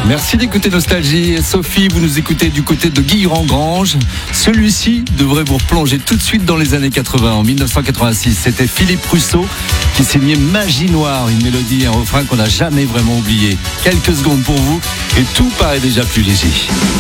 Merci d'écouter Nostalgie. Sophie, vous nous écoutez du côté de Guilherand-Granges. Celui-ci devrait vous replonger tout de suite dans les années 80. En 1986, c'était Philippe Rousseau qui signait Magie Noire, une mélodie et un refrain qu'on n'a jamais vraiment oublié. Quelques secondes pour vous et tout paraît déjà plus léger.